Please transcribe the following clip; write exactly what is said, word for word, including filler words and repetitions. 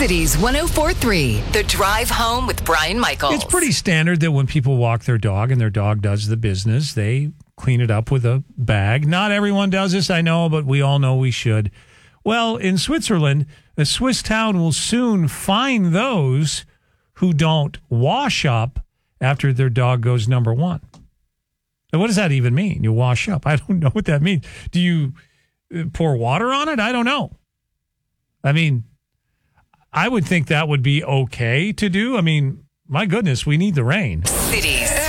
Cities one oh four point three, The Drive Home with Brian Michaels. It's pretty standard that when people walk their dog and their dog does the business, they clean it up with a bag. Not everyone does this, I know, but we all know we should. Well, in Switzerland, a Swiss town will soon fine those who don't wash up after their dog goes number one. Now, what does that even mean? You wash up? I don't know what that means. Do you pour water on it? I don't know. I mean, I would think that would be okay to do. I mean, my goodness, we need the rain. Cities